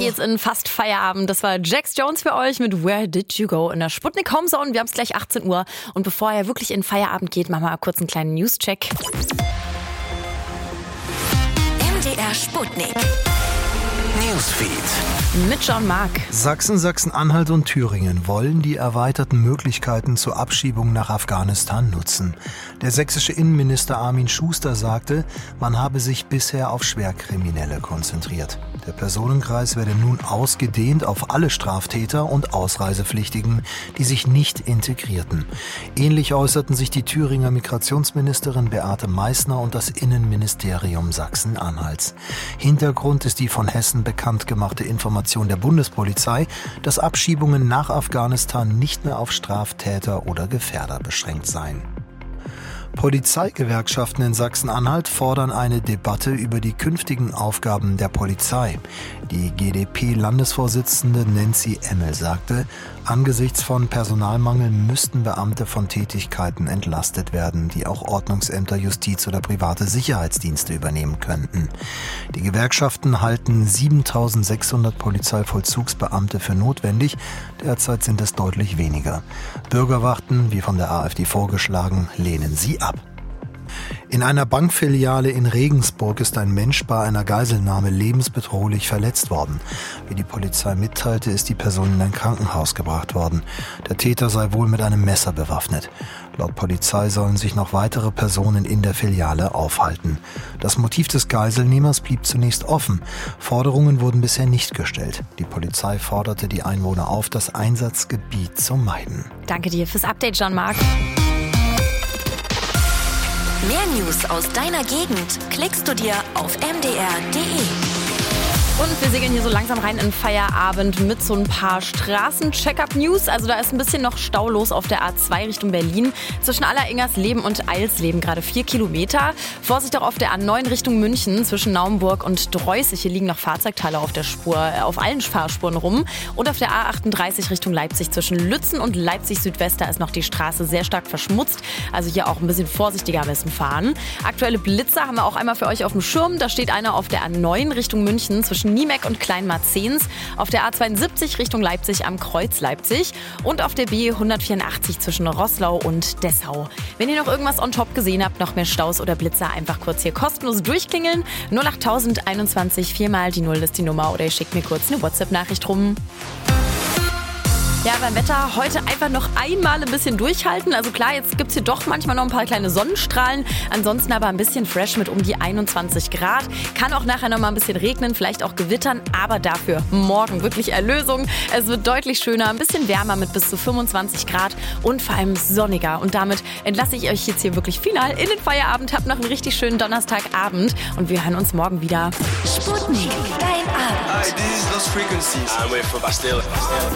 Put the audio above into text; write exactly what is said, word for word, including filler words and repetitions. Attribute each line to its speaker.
Speaker 1: geht's in fast Feierabend. Das war Jax Jones für euch mit Where Did You Go in der Sputnik Home Zone. Wir haben es gleich achtzehn Uhr. Und bevor er wirklich in Feierabend geht, machen wir mal kurz einen kleinen News-Check.
Speaker 2: M D R Sputnik Newsfeed
Speaker 1: mit John Mark.
Speaker 3: Sachsen, Sachsen-Anhalt und Thüringen wollen die erweiterten Möglichkeiten zur Abschiebung nach Afghanistan nutzen. Der sächsische Innenminister Armin Schuster sagte, man habe sich bisher auf Schwerkriminelle konzentriert. Der Personenkreis werde nun ausgedehnt auf alle Straftäter und Ausreisepflichtigen, die sich nicht integrierten. Ähnlich äußerten sich die Thüringer Migrationsministerin Beate Meißner und das Innenministerium Sachsen-Anhalts. Hintergrund ist die von Hessen bekannt gemachte Information der Bundespolizei, dass Abschiebungen nach Afghanistan nicht mehr auf Straftäter oder Gefährder beschränkt seien. Polizeigewerkschaften in Sachsen-Anhalt fordern eine Debatte über die künftigen Aufgaben der Polizei. Die G d P-Landesvorsitzende Nancy Emmel sagte, angesichts von Personalmangel müssten Beamte von Tätigkeiten entlastet werden, die auch Ordnungsämter, Justiz oder private Sicherheitsdienste übernehmen könnten. Die Gewerkschaften halten siebentausendsechshundert Polizeivollzugsbeamte für notwendig, derzeit sind es deutlich weniger. Bürgerwachten, wie von der AfD vorgeschlagen, lehnen sie ab. In einer Bankfiliale in Regensburg ist ein Mensch bei einer Geiselnahme lebensbedrohlich verletzt worden. Wie die Polizei mitteilte, ist die Person in ein Krankenhaus gebracht worden. Der Täter sei wohl mit einem Messer bewaffnet. Laut Polizei sollen sich noch weitere Personen in der Filiale aufhalten. Das Motiv des Geiselnehmers blieb zunächst offen. Forderungen wurden bisher nicht gestellt. Die Polizei forderte die Einwohner auf, das Einsatzgebiet zu meiden.
Speaker 1: Danke dir fürs Update, John Mark.
Speaker 2: Mehr News aus deiner Gegend klickst du dir auf m d r punkt d e.
Speaker 1: Und wir segeln hier so langsam rein in Feierabend mit so ein paar Straßen-Check-up-News. Also da ist ein bisschen noch Stau los auf der A zwei Richtung Berlin. Zwischen Alleringersleben und Eilsleben gerade vier Kilometer. Vorsicht auch auf der A neun Richtung München zwischen Naumburg und Dreußig. Hier liegen noch Fahrzeugteile auf der Spur, auf allen Fahrspuren rum. Und auf der A achtunddreißig Richtung Leipzig zwischen Lützen und Leipzig Südwest. Da ist noch die Straße sehr stark verschmutzt. Also hier auch ein bisschen vorsichtiger am besten fahren. Aktuelle Blitzer haben wir auch einmal für euch auf dem Schirm. Da steht einer auf der A neun Richtung München zwischen Niemeck und Kleinmarzens, auf der A zweiundsiebzig Richtung Leipzig am Kreuz Leipzig und auf der B hundertvierundachtzig zwischen Roßlau und Dessau. Wenn ihr noch irgendwas on top gesehen habt, noch mehr Staus oder Blitzer, einfach kurz hier kostenlos durchklingeln. null acht einundzwanzig, viermal die Null ist die Nummer oder ihr schickt mir kurz eine WhatsApp-Nachricht rum. Ja, beim Wetter heute einfach noch einmal ein bisschen durchhalten. Also klar, jetzt gibt's hier doch manchmal noch ein paar kleine Sonnenstrahlen. Ansonsten aber ein bisschen fresh mit um die einundzwanzig Grad. Kann auch nachher noch mal ein bisschen regnen, vielleicht auch gewittern. Aber dafür morgen wirklich Erlösung. Es wird deutlich schöner, ein bisschen wärmer mit bis zu fünfundzwanzig Grad und vor allem sonniger. Und damit entlasse ich euch jetzt hier wirklich final in den Feierabend. Habt noch einen richtig schönen Donnerstagabend und wir hören uns morgen wieder.
Speaker 2: Sputnik, dein Abend.
Speaker 4: Hi, this is Lost Frequencies. I'm with Bastille.